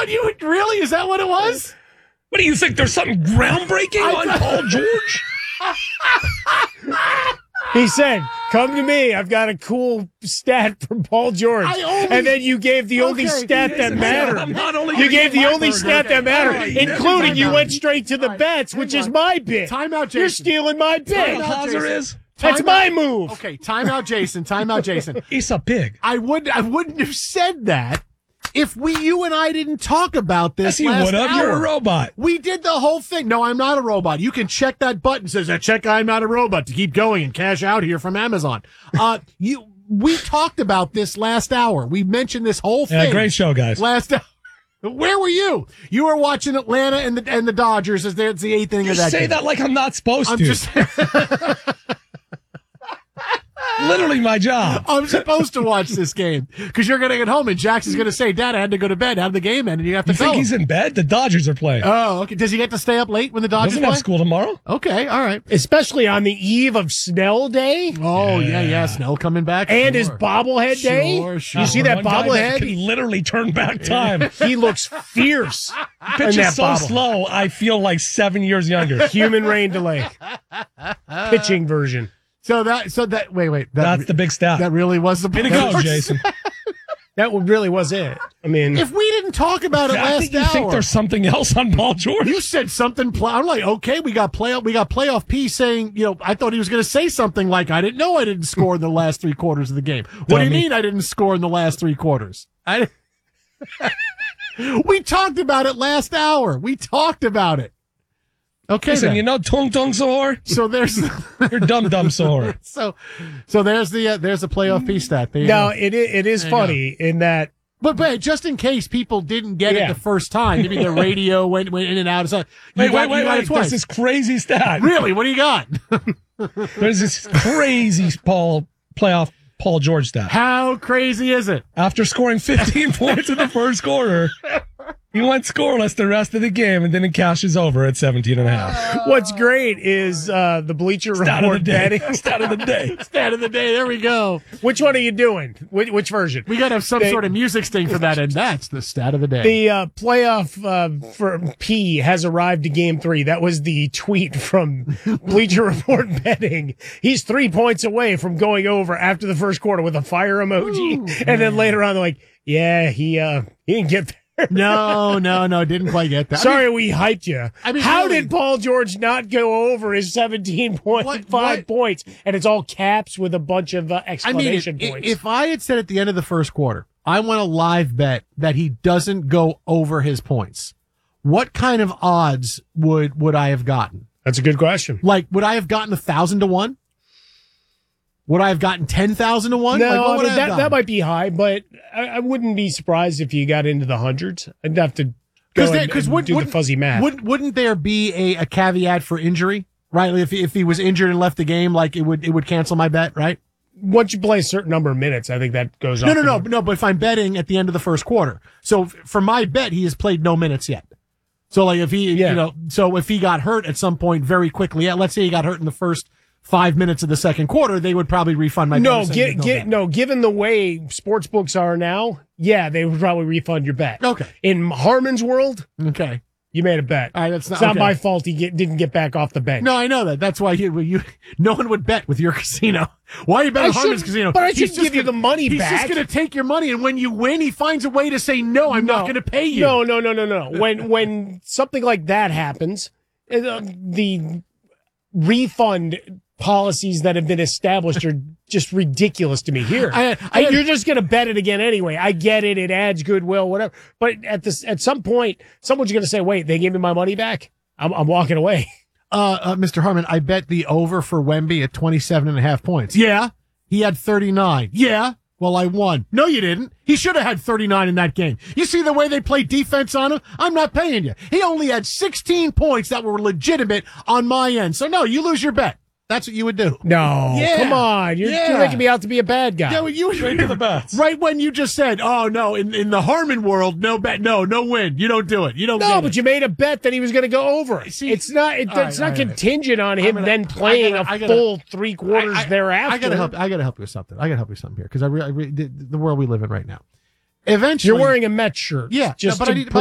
on, you really? Is that what it was? What do you think? There's something groundbreaking on Paul George? He said, come to me. I've got a cool stat from Paul George. And then you gave the only stat that mattered. You gave the only stat that mattered, including you went straight to the bets, which is my bit. Timeout, Jason. You're stealing my bit. Is? That's my move. Okay, timeout, Jason. Timeout, Jason. He's a pig. I wouldn't have said that if you and I didn't talk about this. Yes, you would have. hour. You're a robot. We did the whole thing. No, I'm not a robot. You can check that button. Says check I'm not a robot to keep going and cash out here from Amazon. We talked about this last hour. We mentioned this whole thing. Yeah, great show, guys. Last hour. Where were you? You were watching Atlanta and the Dodgers as it's the eighth inning of that say game. that like I'm not supposed I'm to. just literally my job. I'm supposed to watch this game because you're going to get home and Jackson's going to say, Dad, I had to go to bed. How did the game end? And you have to You think he's in bed? The Dodgers are playing. Oh, okay. Does he get to stay up late when the Dodgers Doesn't play? have school tomorrow. Okay, all right. Especially on the eve of Snell Day. Oh, yeah. Snell coming back. And his bobblehead day. Sure. You see that One guy bobblehead? that can literally turn back time. He looks fierce. Pitch in that is so bobble. slow, I feel like 7 years younger. Human rain delay. Pitching version. So that wait. That's the big stat. That really was the Way to go, Jason. That really was it. I mean, If we didn't talk about it I last think you hour, think there's something else on Paul George. you said something. I'm like, okay, we got playoff P saying, I thought he was going to say something like, I didn't know I didn't score in the last 3 quarters of the game. What do you mean I didn't score in the last 3 quarters? We talked about it last hour. We talked about it. Okay, Listen, then. you know Tung Tung Sahor? So there's You're Dum Dum Sahor. so there's the playoff P stat. There you no, go. it is funny in that. But just in case people didn't get it the first time, maybe the radio went in and out. So you got it There's twice. this crazy stat. Really? What do you got? There's this crazy playoff Paul George stat. How crazy is it? After scoring 15 points in the first quarter, he went scoreless the rest of the game, and then it cashes over at 17.5. What's great is the Bleacher Report betting. Stat of the day. Stat of the day. There we go. Which one are you doing? Which version? We got to have some sort of music sting for that, and that's the stat of the day. The playoff for P has arrived to Game 3. That was the tweet from Bleacher Report betting. He's 3 points away from going over after the first quarter with a fire emoji, and then later on they're like, "Yeah, he didn't get there." No, didn't quite get that. Sorry, we hyped you. How really? did Paul George not go over his 17.5 points? And it's all caps with a bunch of exclamation points. If I had said at the end of the first quarter, I want a live bet that he doesn't go over his points, what kind of odds would I have gotten? That's a good question. Like, would I have gotten 1,000 to 1? Would I have gotten 10,000 to 1? No, I mean, that might be high, but I wouldn't be surprised if you got into the hundreds. I'd have to go and do the fuzzy math. Wouldn't there be a caveat for injury? Right? If he was injured and left the game, like it would cancel my bet, right? Once you play a certain number of minutes, I think that goes off. No, but if I'm betting at the end of the first quarter. So for my bet, he has played no minutes yet. So like if he, so if he got hurt at some point very quickly, let's say he got hurt in the first 5 minutes of the second quarter, they would probably refund my bet. Given the way sports books are now, they would probably refund your bet. Okay. In Harmon's world, okay, you made a bet. All right, it's not my fault he didn't get back off the bench. No, I know that. That's why no one would bet with your casino. Why are you betting Harmon's casino? But I should give you the money back. He's just going to take your money, and when you win, he finds a way to say, no, I'm not going to pay you. No. When something like that happens, the refund policies that have been established are just ridiculous to me. Here, you're just going to bet it again anyway. I get it; it adds goodwill, whatever. But at some point, someone's going to say, "Wait, they gave me my money back. I'm walking away." Mr. Harmon, I bet the over for Wemby at 27.5 points. Yeah, he had 39. Yeah. Well, I won. No, you didn't. He should have had 39 in that game. You see the way they played defense on him? I'm not paying you. He only had 16 points that were legitimate on my end. So, no, you lose your bet. That's what you would do. No, come on. You're making me out to be a bad guy. Yeah, well, you straight to the bets. Right when you just said, oh, no, in the Harmon world, no bet, no win. You don't do it. You don't No, but you made a bet that he was going to go over. See, it's not contingent on him then playing a full 3 quarters thereafter. I got to help you with something. Here because the world we live in right now. Eventually, you're wearing a Mets shirt. Yeah, just but to